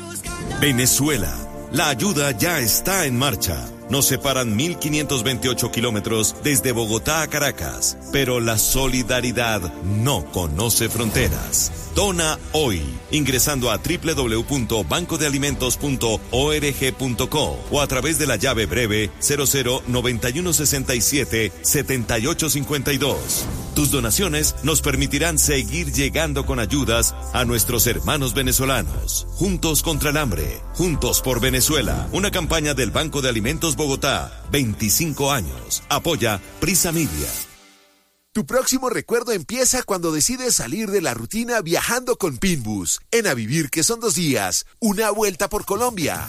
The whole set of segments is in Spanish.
Venezuela. La ayuda ya está en marcha. Nos separan 1.528 kilómetros desde Bogotá a Caracas, pero la solidaridad no conoce fronteras. Dona hoy, ingresando a www.bancodealimentos.org.co o a través de la llave breve 009167-7852. Tus donaciones nos permitirán seguir llegando con ayudas a nuestros hermanos venezolanos. Juntos contra el hambre, juntos por Venezuela. Una campaña del Banco de Alimentos Bogotá, 25 años. Apoya Prisa Media. Tu próximo recuerdo empieza cuando decides salir de la rutina viajando con Pinbus. En A Vivir, que son 2 días, una vuelta por Colombia.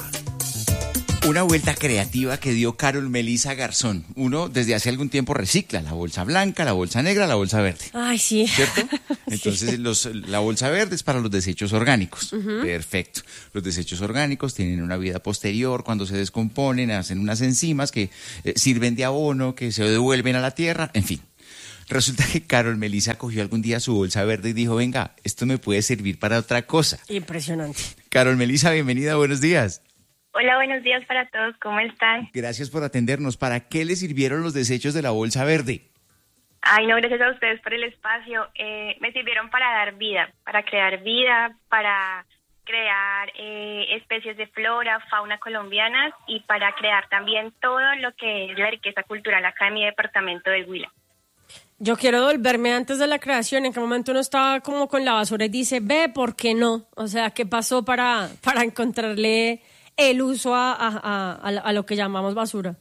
Una vuelta creativa que dio Carol Melissa Garzón. Uno desde hace algún tiempo recicla la bolsa blanca, la bolsa negra, la bolsa verde. Ay, sí. ¿Cierto? Entonces la bolsa verde es para los desechos orgánicos. Uh-huh. Perfecto. Los desechos orgánicos tienen una vida posterior cuando se descomponen, hacen unas enzimas que sirven de abono, que se devuelven a la tierra, en fin. Resulta que Carol Melissa cogió algún día su bolsa verde y dijo, venga, esto me puede servir para otra cosa. Impresionante. Carol Melissa, bienvenida, buenos días. Hola, buenos días para todos, ¿cómo están? Gracias por atendernos. ¿Para qué le sirvieron los desechos de la bolsa verde? Ay, no, gracias a ustedes por el espacio. Me sirvieron para dar vida, para crear vida, para crear especies de flora, fauna colombianas y para crear también todo lo que es la riqueza cultural acá en mi departamento del Huila. Yo quiero volverme antes de la creación. ¿En qué momento uno estaba como con la basura y dice, ve, ¿por qué no? O sea, ¿qué pasó para encontrarle el uso a lo que llamamos basura?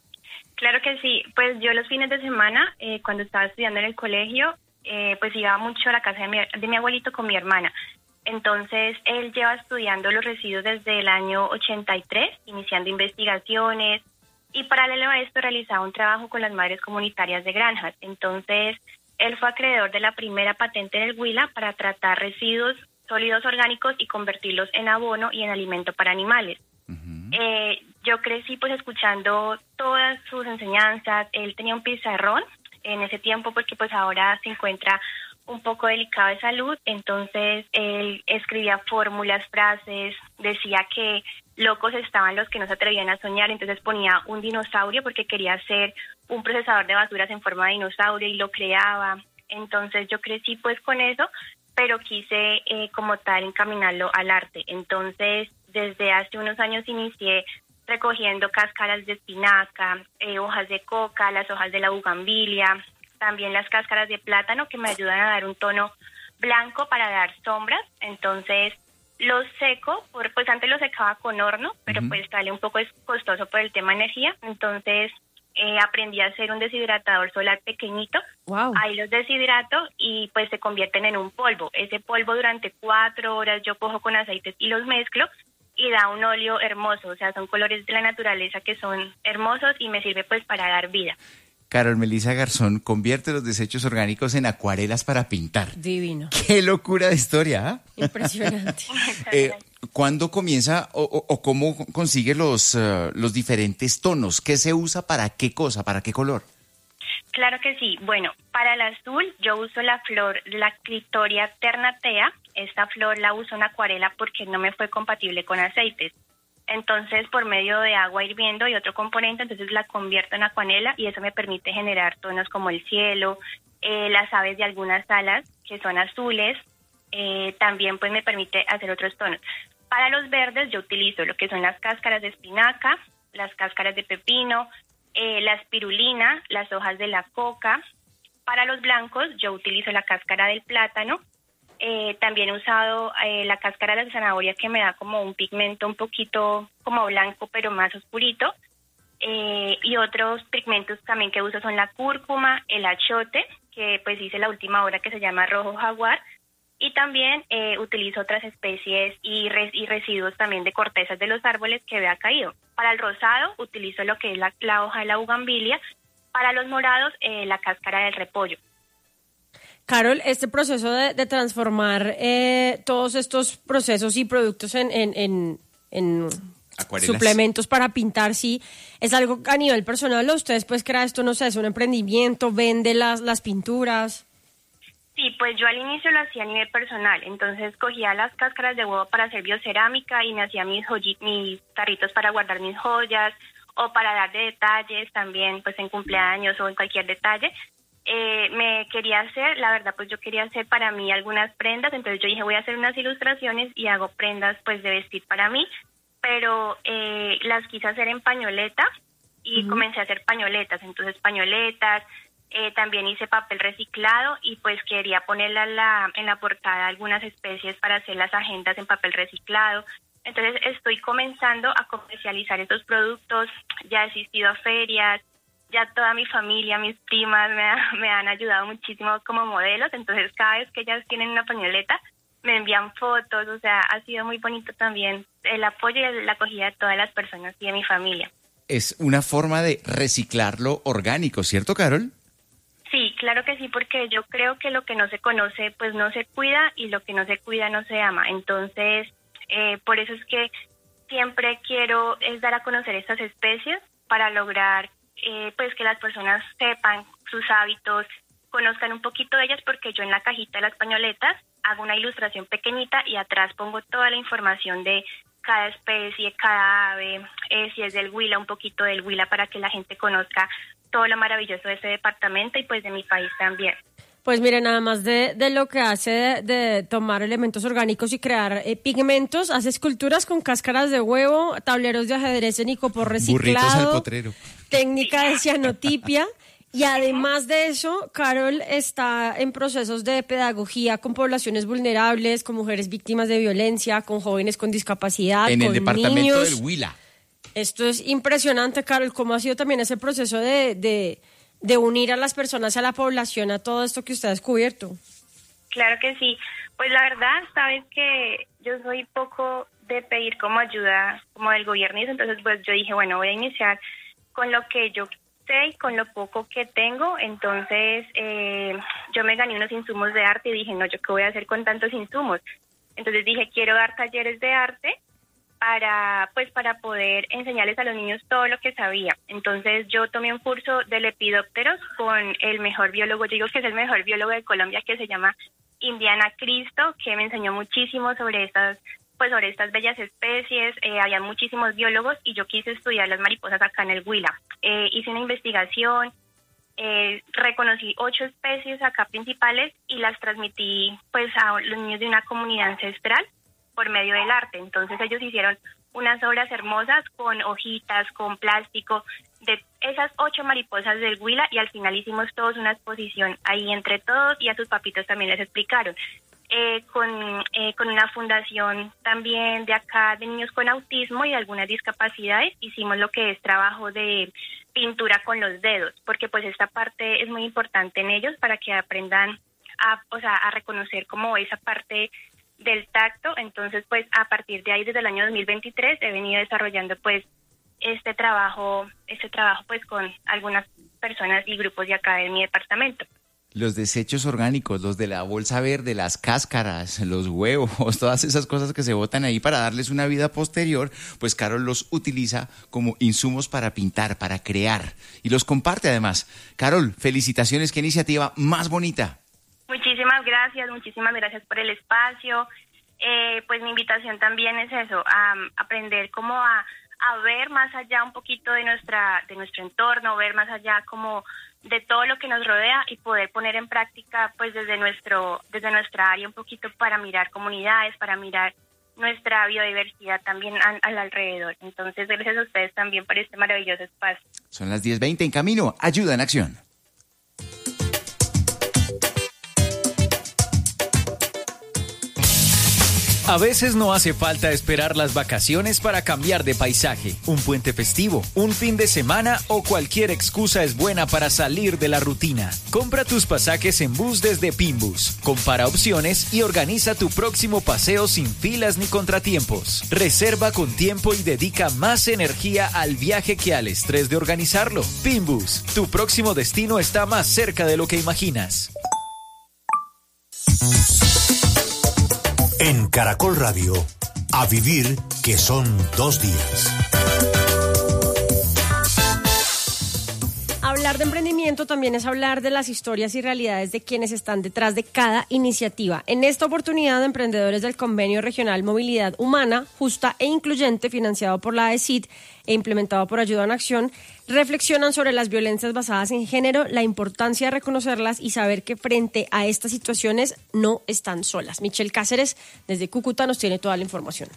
Claro que sí. Pues yo los fines de semana, cuando estaba estudiando en el colegio, pues iba mucho a la casa de mi abuelito con mi hermana. Entonces, él lleva estudiando los residuos desde el año 83, iniciando investigaciones, y paralelo a esto realizaba un trabajo con las madres comunitarias de granjas. Entonces, él fue acreedor de la primera patente en el Huila para tratar residuos sólidos orgánicos y convertirlos en abono y en alimento para animales. Uh-huh. Yo crecí pues escuchando todas sus enseñanzas. Él tenía un pizarrón en ese tiempo porque pues ahora se encuentra un poco delicado de salud, entonces él escribía fórmulas, frases, decía que locos estaban los que no se atrevían a soñar, entonces ponía un dinosaurio porque quería hacer un procesador de basuras en forma de dinosaurio y lo creaba. Entonces yo crecí pues con eso, pero quise como tal encaminarlo al arte. Entonces desde hace unos años inicié recogiendo cáscaras de espinaca, hojas de coca, las hojas de la bugambilia, también las cáscaras de plátano que me ayudan a dar un tono blanco para dar sombras. Entonces los seco, pues antes los secaba con horno, pero pues sale un poco costoso por el tema de energía. Entonces aprendí a hacer un deshidratador solar pequeñito. Wow. Ahí los deshidrato y pues se convierten en un polvo. Ese polvo durante 4 horas yo cojo con aceites y los mezclo y da un óleo hermoso. O sea, son colores de la naturaleza que son hermosos y me sirve pues para dar vida. Carol Melissa Garzón convierte los desechos orgánicos en acuarelas para pintar. Divino. ¡Qué locura de historia! ¿Eh? Impresionante. ¿Cuándo comienza o cómo consigue los diferentes tonos? ¿Qué se usa para qué cosa, para qué color? Claro que sí. Bueno, para el azul yo uso la flor, la Clitoria ternatea. Esta flor la uso en acuarela porque no me fue compatible con aceites. Entonces, por medio de agua hirviendo y otro componente, entonces la convierto en acuarela y eso me permite generar tonos como el cielo, las aves de algunas alas que son azules, también pues me permite hacer otros tonos. Para los verdes yo utilizo lo que son las cáscaras de espinaca, las cáscaras de pepino, la espirulina, las hojas de la coca. Para los blancos yo utilizo la cáscara del plátano. También he usado la cáscara de la zanahoria que me da como un pigmento un poquito como blanco pero más oscurito. Y otros pigmentos también que uso son la cúrcuma, el achiote, que pues hice la última hora que se llama rojo jaguar. Y también utilizo otras especies y residuos también de cortezas de los árboles que vea caído. Para el rosado utilizo lo que es la hoja de la bugambilia. Para los morados, la cáscara del repollo. Carol, este proceso de transformar todos estos procesos y productos en suplementos para pintar, sí, es algo a nivel personal, ¿o ustedes pues crean esto, no sé, es un emprendimiento, vende las pinturas? Sí, pues yo al inicio lo hacía a nivel personal, entonces cogía las cáscaras de huevo para hacer biocerámica y me hacía mis tarritos para guardar mis joyas o para dar de detalles también, pues en cumpleaños o en cualquier detalle. Me quería hacer, la verdad, pues yo quería hacer para mí algunas prendas, entonces yo dije voy a hacer unas ilustraciones y hago prendas pues de vestir para mí, pero las quise hacer en pañoleta y comencé a hacer pañoletas, entonces pañoletas. También hice papel reciclado y pues quería ponerla en la portada algunas especies para hacer las agendas en papel reciclado. Entonces estoy comenzando a comercializar estos productos, ya he asistido a ferias, ya toda mi familia, mis primas me han ayudado muchísimo como modelos, entonces cada vez que ellas tienen una pañoleta me envían fotos, o sea, ha sido muy bonito también el apoyo y la acogida de todas las personas y de mi familia. Es una forma de reciclarlo orgánico, ¿cierto, Carol? Sí, claro que sí, porque yo creo que lo que no se conoce, pues no se cuida y lo que no se cuida no se ama. Entonces, por eso es que siempre quiero es dar a conocer estas especies para lograr, pues que las personas sepan sus hábitos, conozcan un poquito de ellas, porque yo en la cajita de las pañoletas hago una ilustración pequeñita y atrás pongo toda la información de cada especie, cada ave, si es del Huila, un poquito del Huila para que la gente conozca todo lo maravilloso de ese departamento y pues de mi país también. Pues miren, además de lo que hace de tomar elementos orgánicos y crear pigmentos, hace esculturas con cáscaras de huevo, tableros de ajedrez en icopor reciclado, burritos al potrero, técnica de cianotipia. Y además de eso, Carol está en procesos de pedagogía con poblaciones vulnerables, con mujeres víctimas de violencia, con jóvenes con discapacidad, en con el departamento niños. del Huila. Esto es impresionante, Carol. ¿Cómo ha sido también ese proceso de unir a las personas, a la población, a todo esto que usted ha descubierto? Claro que sí. Pues la verdad, sabes que yo soy poco de pedir como ayuda como del gobierno y eso, entonces pues yo dije, bueno, voy a iniciar con lo que yo sé y con lo poco que tengo. Entonces yo me gané unos insumos de arte y dije, no, ¿yo qué voy a hacer con tantos insumos? Entonces dije, quiero dar talleres de arte para poder enseñarles a los niños todo lo que sabía. Entonces yo tomé un curso de lepidópteros con el mejor biólogo, yo digo que es el mejor biólogo de Colombia, que se llama Indiana Cristo, que me enseñó muchísimo sobre estas bellas especies. Había muchísimos biólogos y yo quise estudiar las mariposas acá en el Huila. Hice una investigación, reconocí 8 especies acá principales y las transmití pues a los niños de una comunidad ancestral por medio del arte. Entonces ellos hicieron unas obras hermosas con hojitas, con plástico, de esas 8 mariposas del Huila, y al final hicimos todos una exposición ahí entre todos, y a sus papitos también les explicaron. Con una fundación también de acá de niños con autismo y de algunas discapacidades, hicimos lo que es trabajo de pintura con los dedos, porque pues esta parte es muy importante en ellos para que aprendan a reconocer como esa parte del tacto. Entonces pues a partir de ahí, desde el año 2023 he venido desarrollando pues este trabajo pues con algunas personas y grupos de acá de mi departamento. Los desechos orgánicos, los de la bolsa verde, las cáscaras, los huevos, todas esas cosas que se botan ahí para darles una vida posterior, pues Carol los utiliza como insumos para pintar, para crear, y los comparte además. Carol, felicitaciones, qué iniciativa más bonita. Muchísimas gracias por el espacio. Pues mi invitación también es eso, a aprender como a ver más allá un poquito de nuestro entorno, ver más allá como de todo lo que nos rodea y poder poner en práctica pues desde nuestra área un poquito para mirar comunidades, para mirar nuestra biodiversidad también al alrededor. Entonces, gracias a ustedes también por este maravilloso espacio. Son las 10:20 en camino. Ayuda en acción. A veces no hace falta esperar las vacaciones para cambiar de paisaje. Un puente festivo, un fin de semana o cualquier excusa es buena para salir de la rutina. Compra tus pasajes en bus desde Pinbus. Compara opciones y organiza tu próximo paseo sin filas ni contratiempos. Reserva con tiempo y dedica más energía al viaje que al estrés de organizarlo. Pinbus, tu próximo destino está más cerca de lo que imaginas. En Caracol Radio, a vivir que son 2 días. hablar de emprendimiento también es hablar de las historias y realidades de quienes están detrás de cada iniciativa. En esta oportunidad, emprendedores del Convenio Regional Movilidad Humana, Justa e Incluyente, financiado por la AECID e implementado por Ayuda en Acción, reflexionan sobre las violencias basadas en género, la importancia de reconocerlas y saber que frente a estas situaciones no están solas. Michelle Cáceres, desde Cúcuta, nos tiene toda la información.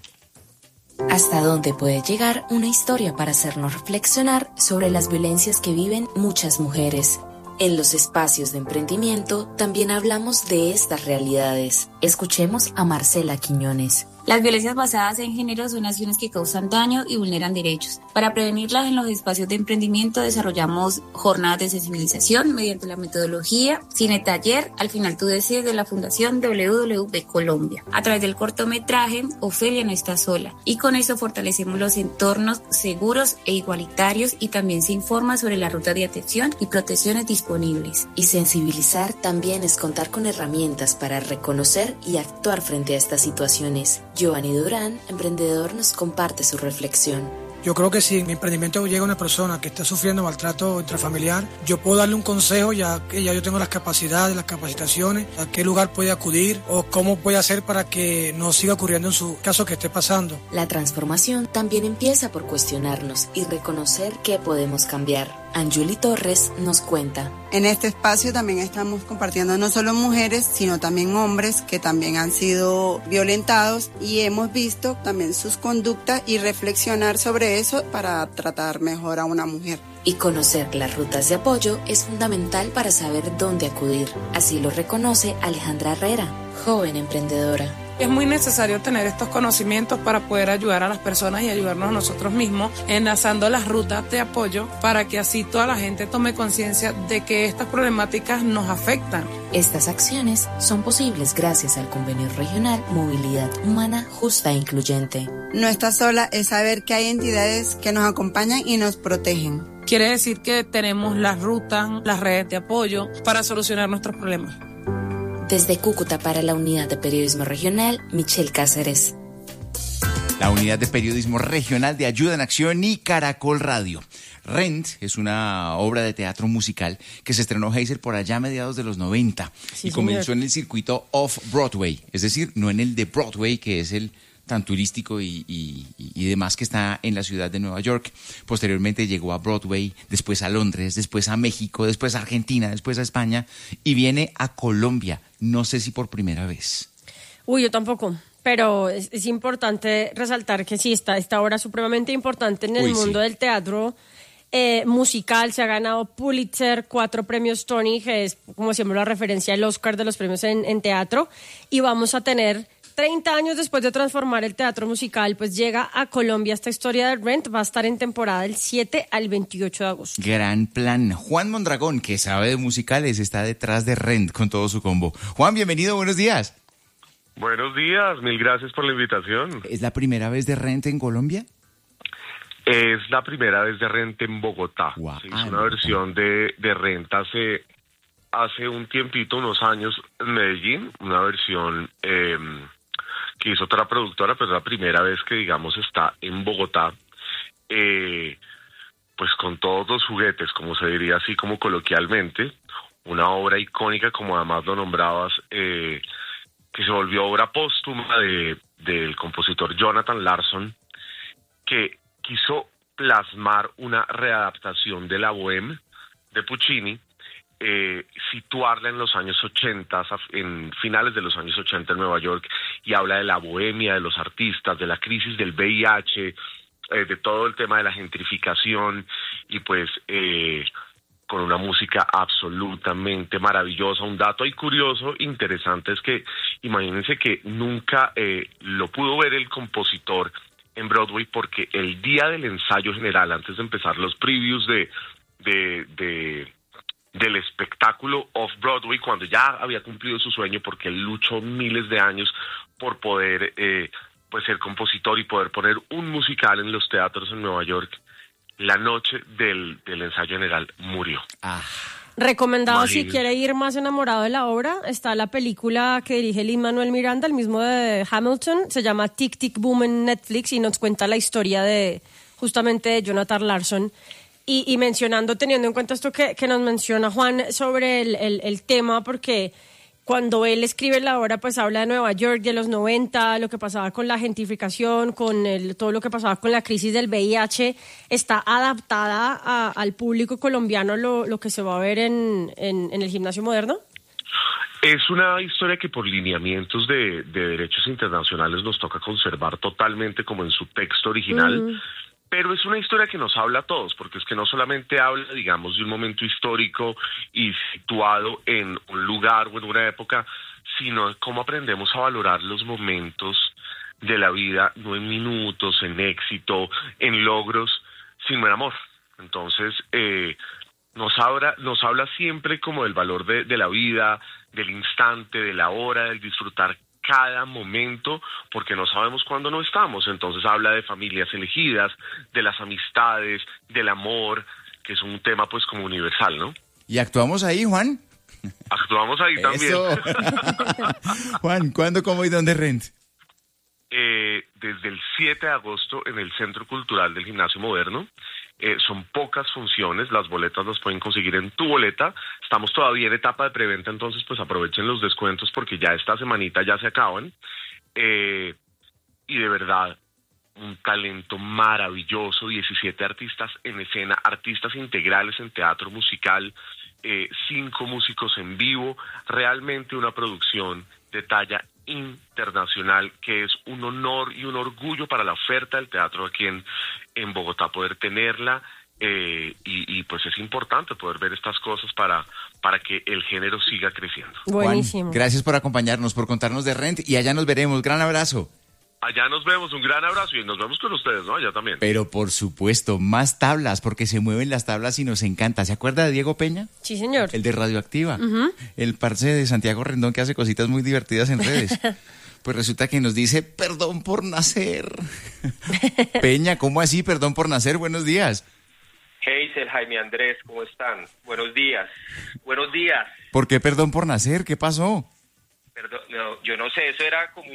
¿Hasta dónde puede llegar una historia para hacernos reflexionar sobre las violencias que viven muchas mujeres? En los espacios de emprendimiento también hablamos de estas realidades. Escuchemos a Marcela Quiñones. Las violencias basadas en género son acciones que causan daño y vulneran derechos. Para prevenirlas, en los espacios de emprendimiento desarrollamos jornadas de sensibilización mediante la metodología Cine Taller, al final tú decides, de la Fundación WWP Colombia. A través del cortometraje Ofelia no está sola, y con eso fortalecemos los entornos seguros e igualitarios, y también se informa sobre las rutas de atención y protecciones disponibles. Y sensibilizar también es contar con herramientas para reconocer y actuar frente a estas situaciones. Giovanni Durán, emprendedor, nos comparte su reflexión. Yo creo que si en mi emprendimiento llega una persona que está sufriendo maltrato intrafamiliar, yo puedo darle un consejo, ya que ya yo tengo las capacidades, las capacitaciones, a qué lugar puede acudir o cómo puede hacer para que no siga ocurriendo en su caso que esté pasando. La transformación también empieza por cuestionarnos y reconocer qué podemos cambiar. Anjuli Torres nos cuenta. En este espacio también estamos compartiendo no solo mujeres, sino también hombres que también han sido violentados, y hemos visto también sus conductas y reflexionar sobre eso para tratar mejor a una mujer. Y conocer las rutas de apoyo es fundamental para saber dónde acudir. Así lo reconoce Alejandra Herrera, joven emprendedora. Es muy necesario tener estos conocimientos para poder ayudar a las personas y ayudarnos a nosotros mismos, enlazando las rutas de apoyo para que así toda la gente tome conciencia de que estas problemáticas nos afectan. Estas acciones son posibles gracias al Convenio Regional Movilidad Humana Justa e Incluyente. No estás sola es saber que hay entidades que nos acompañan y nos protegen. Quiere decir que tenemos las rutas, las redes de apoyo para solucionar nuestros problemas. Desde Cúcuta para la Unidad de Periodismo Regional, Michelle Cáceres. La Unidad de Periodismo Regional de Ayuda en Acción y Caracol Radio. Rent es una obra de teatro musical que se estrenó Heiser por allá a mediados de los 90 y comenzó en el circuito Off-Broadway, es decir, no en el de Broadway, que es el tan turístico y demás que está en la ciudad de Nueva York. Posteriormente llegó a Broadway, después a Londres, después a México, después a Argentina, después a España y viene a Colombia, no sé si por primera vez. Yo tampoco, pero es importante resaltar que sí, esta obra es supremamente importante en el mundo del teatro musical. Se ha ganado Pulitzer, 4 premios Tony, que es como siempre la referencia al Oscar de los premios en teatro, y vamos a tener 30 años después de transformar el teatro musical, pues llega a Colombia esta historia de Rent. Va a estar en temporada del 7 al 28 de agosto. Gran plan. Juan Mondragón, que sabe de musicales, está detrás de Rent con todo su combo. Juan, bienvenido, buenos días. Buenos días, mil gracias por la invitación. ¿Es la primera vez de Rent en Colombia? Es la primera vez de Rent en Bogotá. Wow. Se hizo una versión de Rent hace un tiempito, unos años, en Medellín, una versión que hizo otra productora, pero es la primera vez que, digamos, está en Bogotá, pues con todos los juguetes, como se diría así como coloquialmente, una obra icónica, como además lo nombrabas, que se volvió obra póstuma del compositor Jonathan Larson, que quiso plasmar una readaptación de la Bohème de Puccini, situarla en los años 80, en finales de los años 80 en Nueva York, y habla de la bohemia, de los artistas, de la crisis del VIH, de todo el tema de la gentrificación, y pues con una música absolutamente maravillosa. Un dato ahí curioso, interesante, es que imagínense que nunca lo pudo ver el compositor en Broadway, porque el día del ensayo general, antes de empezar los previews del espectáculo Off-Broadway, cuando ya había cumplido su sueño, porque él luchó miles de años por poder pues ser compositor y poder poner un musical en los teatros en Nueva York, la noche del ensayo general murió. Recomendado, si quiere ir más enamorado de la obra, está la película que dirige Lin-Manuel Miranda, el mismo de Hamilton, se llama Tic Tic Boom en Netflix, y nos cuenta la historia de justamente de Jonathan Larson, Y mencionando, teniendo en cuenta esto que nos menciona Juan sobre el tema, porque cuando él escribe la obra, pues habla de Nueva York, de los 90, lo que pasaba con la gentrificación, con todo lo que pasaba con la crisis del VIH, está adaptada al público colombiano lo que se va a ver en el Gimnasio Moderno. Es una historia que por lineamientos de derechos internacionales nos toca conservar totalmente como en su texto original, pero es una historia que nos habla a todos, porque es que no solamente habla, digamos, de un momento histórico y situado en un lugar o en una época, sino de cómo aprendemos a valorar los momentos de la vida, no en minutos, en éxito, en logros, sino en amor. Entonces, nos habla siempre como del valor de la vida, del instante, de la hora, del disfrutar cada momento, porque no sabemos cuándo no estamos. Entonces habla de familias elegidas, de las amistades, del amor, que es un tema pues como universal, ¿no? ¿Y actuamos ahí, Juan? Actuamos ahí también. Juan, ¿cuándo, cómo y dónde Rent? Desde el 7 de agosto en el Centro Cultural del Gimnasio Moderno. Son pocas funciones, las boletas las pueden conseguir en Tu Boleta. Estamos todavía en etapa de preventa, entonces pues aprovechen los descuentos porque ya esta semanita ya se acaban. Y de verdad, un talento maravilloso, 17 artistas en escena, artistas integrales en teatro musical, 5 músicos en vivo, realmente una producción de talla internacional que es un honor y un orgullo para la oferta del teatro aquí en Bogotá poder tenerla, y pues es importante poder ver estas cosas para que el género siga creciendo. Buenísimo. Juan, gracias por acompañarnos, por contarnos de Rent, y allá nos veremos. Gran abrazo. Allá nos vemos, un gran abrazo, y nos vemos con ustedes, ¿no? Allá también. Pero por supuesto, más tablas, porque se mueven las tablas y nos encanta. ¿Se acuerda de Diego Peña? Sí, señor. El de Radioactiva. El parce de Santiago Rendón que hace cositas muy divertidas en redes. Pues resulta que nos dice, perdón por nacer. Peña, ¿cómo así? Perdón por nacer, buenos días. Hazel, Jaime Andrés, ¿cómo están? Buenos días. Buenos días. ¿Por qué perdón por nacer? ¿Qué pasó? Perdón, no, yo no sé, eso era como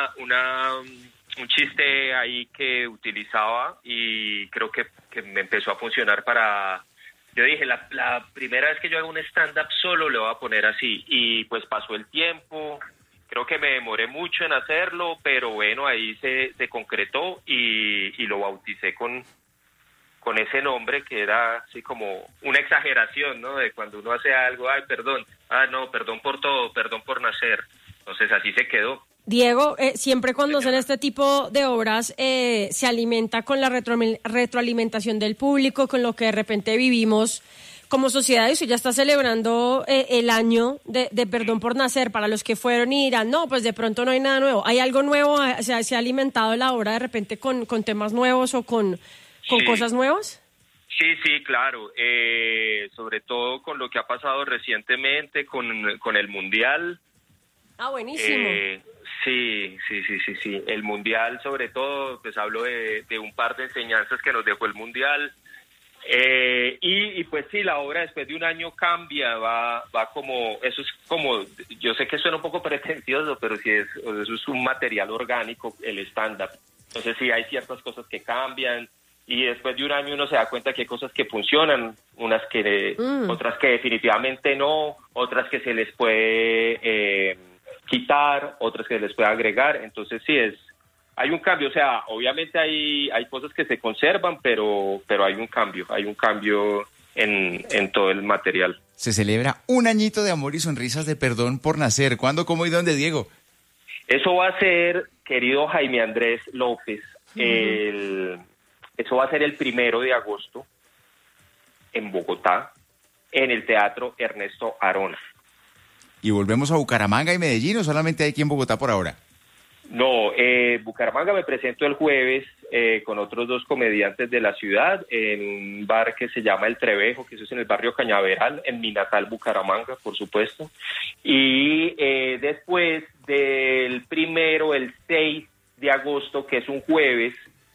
un chiste ahí que utilizaba y creo que me empezó a funcionar para... Yo dije, la primera vez que yo hago un stand-up solo le voy a poner así, y pues pasó el tiempo, creo que me demoré mucho en hacerlo, pero bueno, ahí se concretó y lo bauticé con ese nombre que era así como una exageración, ¿no? De cuando uno hace algo, ay, perdón, no, perdón por todo, perdón por nacer. Entonces así se quedó. Diego, siempre cuando hacen este tipo de obras se alimenta con la retroalimentación del público, con lo que de repente vivimos como sociedad, y usted ya está celebrando el año de Perdón por Nacer. Para los que fueron y dirán, no, pues de pronto no hay nada nuevo. ¿Hay algo nuevo? ¿Se ha alimentado la obra de repente con temas nuevos o con cosas nuevas? Sí, claro. Sobre todo con lo que ha pasado recientemente con el Mundial. Ah, buenísimo. Sí. El Mundial, sobre todo, pues hablo de un par de enseñanzas que nos dejó el Mundial. Y pues sí, la obra después de un año cambia, va como, eso es como, yo sé que suena un poco pretencioso, pero sí eso es un material orgánico, el stand-up. Entonces sí, hay ciertas cosas que cambian. Y después de un año uno se da cuenta que hay cosas que funcionan, otras que definitivamente no, otras que se les puede quitar, otras que se les puede agregar. Entonces sí, hay un cambio. O sea, obviamente hay cosas que se conservan, pero hay un cambio en todo el material. Se celebra un añito de amor y sonrisas de Perdón por Nacer. ¿Cuándo, cómo y dónde, Diego? Eso va a ser, querido Jaime Andrés López, eso va a ser el 1 de agosto en Bogotá, en el Teatro Ernesto Arona. ¿Y volvemos a Bucaramanga y Medellín o solamente hay aquí en Bogotá por ahora? No, Bucaramanga me presento el jueves con otros 2 comediantes de la ciudad en un bar que se llama El Trevejo, que eso es en el barrio Cañaveral, en mi natal Bucaramanga, por supuesto. Y después del 1, el 6 de agosto, que es un jueves,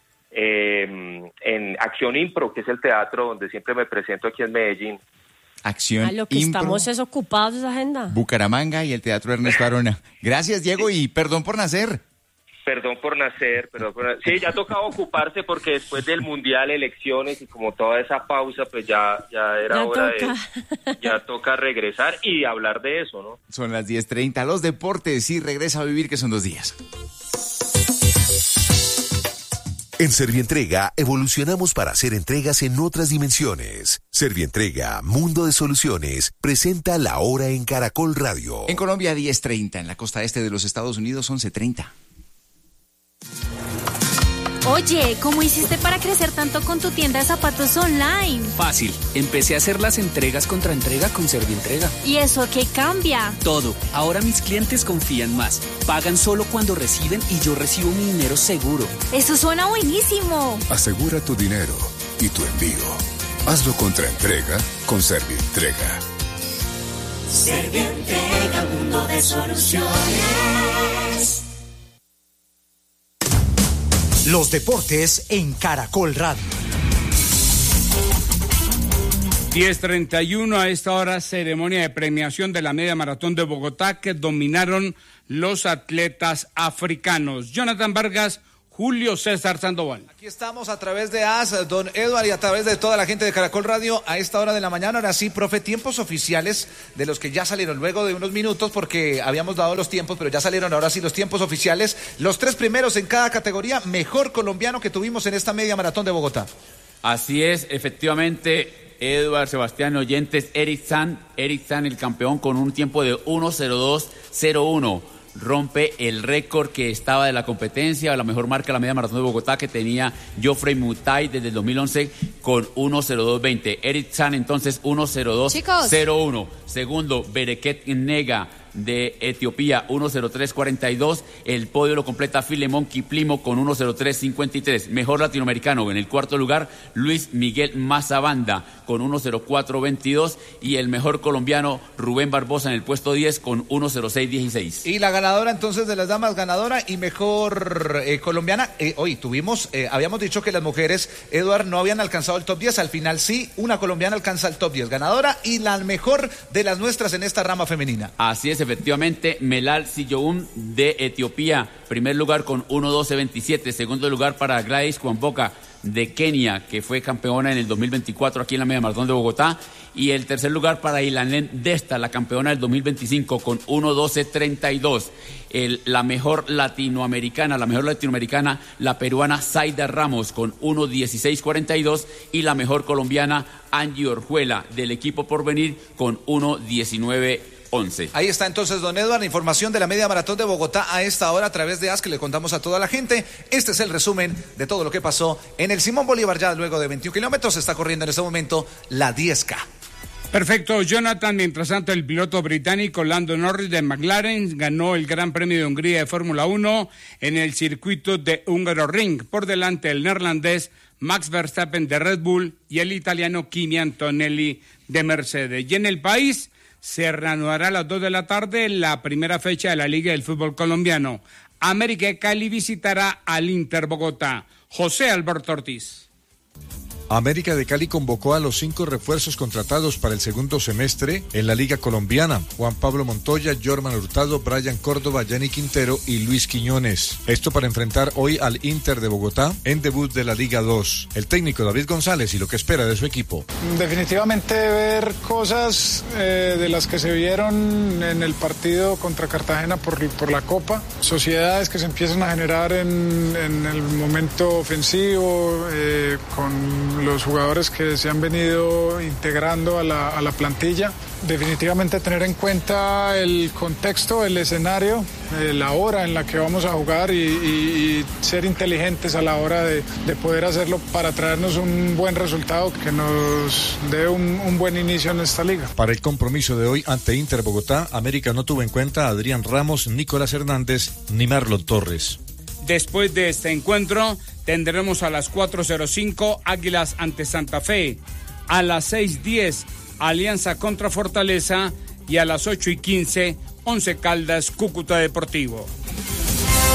en Acción Impro, que es el teatro donde siempre me presento aquí en Medellín. Acción lo que Impro, estamos es ocupados de esa agenda. Bucaramanga y el Teatro Ernesto Arona. Gracias, Diego, y perdón por nacer. Perdón por nacer. Sí, ya tocaba ocuparse porque después del Mundial, elecciones y como toda esa pausa, pues ya era hora ya toca regresar y hablar de eso, ¿no? Son las 10:30, los deportes y regresa a vivir, que son 2 días. En Servientrega evolucionamos para hacer entregas en otras dimensiones. Servientrega, Mundo de Soluciones, presenta La Hora en Caracol Radio. En Colombia 10:30, en la costa este de los Estados Unidos 11:30. Oye, ¿cómo hiciste para crecer tanto con tu tienda de zapatos online? Fácil, empecé a hacer las entregas contra entrega con Servientrega. ¿Y eso qué cambia? Todo, ahora mis clientes confían más, pagan solo cuando reciben y yo recibo mi dinero seguro. Eso suena buenísimo. Asegura tu dinero y tu envío. Hazlo contra entrega con Servientrega. Servientrega, Mundo de Soluciones. Los deportes en Caracol Radio. 10:31 a esta hora, ceremonia de premiación de la media maratón de Bogotá que dominaron los atletas africanos. Jonathan Vargas, Julio César Sandoval. Aquí estamos a través de AS, don Eduard, y a través de toda la gente de Caracol Radio a esta hora de la mañana. Ahora sí, profe, tiempos oficiales de los que ya salieron luego de unos minutos, porque habíamos dado los tiempos, pero ya salieron ahora sí los tiempos oficiales. Los 3 primeros en cada categoría, mejor colombiano que tuvimos en esta media maratón de Bogotá. Así es, efectivamente, Eduard, Sebastián, oyentes, Eric Zan, el campeón con un tiempo de 1:02:01. Rompe el récord que estaba de la competencia, la mejor marca de la media maratón de Bogotá que tenía Geoffrey Mutai desde el 2011 con 1:02:20. Eric Zan entonces 1:02:01. Segundo, Bereket Nega de Etiopía, 1:03:42. El podio lo completa Filemón Kiplimo con 1:03:53. Mejor latinoamericano en el cuarto lugar, Luis Miguel Mazabanda con 1:04:22. Y el mejor colombiano, Rubén Barbosa, en el puesto 10 con 1:06:16. Y la ganadora entonces de las damas, ganadora y mejor colombiana. Hoy habíamos dicho que las mujeres, Eduard, no habían alcanzado el top 10. Al final sí, una colombiana alcanza el top 10. Ganadora y la mejor de las nuestras en esta rama femenina. Así es, efectivamente, Melal Siyoum de Etiopía, primer lugar con 1:12:27, segundo lugar para Gladys Kwamboka de Kenia, que fue campeona en el 2024 aquí en la media maratón de Bogotá, y el tercer lugar para Ilanén Desta, la campeona del 2025 con 1:12:32. La mejor latinoamericana, la peruana Zaida Ramos con 1:16:42, y la mejor colombiana Angie Orjuela del equipo Porvenir con 1:19:11. Ahí está entonces, don Eduard, la información de la media maratón de Bogotá a esta hora a través de AS, que le contamos a toda la gente. Este es el resumen de todo lo que pasó en el Simón Bolívar. Ya luego de 21 kilómetros está corriendo en este momento la 10K. Perfecto, Jonathan. Mientras tanto, el piloto británico Lando Norris de McLaren ganó el Gran Premio de Hungría de Fórmula 1 en el circuito de Hungaroring, por delante del neerlandés Max Verstappen de Red Bull y el italiano Kimi Antonelli de Mercedes. Y en el país se reanudará a las 2 de la tarde la primera fecha de la Liga del Fútbol Colombiano. América de Cali visitará al Inter Bogotá. José Alberto Ortiz. América de Cali convocó a los 5 refuerzos contratados para el segundo semestre en la Liga Colombiana: Juan Pablo Montoya, Jorman Hurtado, Brian Córdoba, Yanni Quintero y Luis Quiñones. Esto para enfrentar hoy al Inter de Bogotá en debut de la Liga 2. El técnico David González y lo que espera de su equipo. Definitivamente ver cosas de las que se vieron en el partido contra Cartagena por la Copa. Sociedades que se empiezan a generar en el momento ofensivo, con los jugadores que se han venido integrando a la plantilla. Definitivamente tener en cuenta el contexto, el escenario, la hora en la que vamos a jugar y ser inteligentes a la hora de poder hacerlo para traernos un buen resultado que nos dé un buen inicio en esta liga. Para el compromiso de hoy ante Inter Bogotá, América no tuvo en cuenta a Adrián Ramos, Nicolás Hernández ni Marlon Torres. Después de este encuentro tendremos a las 4:05 Águilas ante Santa Fe, a las 6:10 Alianza contra Fortaleza y a las 8:15 Once Caldas Cúcuta Deportivo.